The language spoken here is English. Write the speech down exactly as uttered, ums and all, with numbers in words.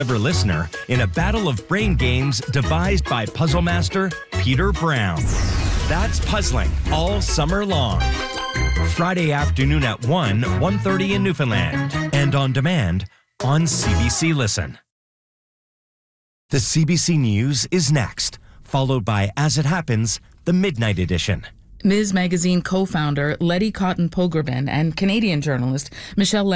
Ever listener in a battle of brain games devised by puzzle master Peter Brown. That's puzzling all summer long. Friday afternoon at one, one thirty in Newfoundland, and on demand on C B C Listen. The C B C News is next, followed by As It Happens, the Midnight Edition. Miz Magazine co-founder Letty Cotton Pogrebin and Canadian journalist Michelle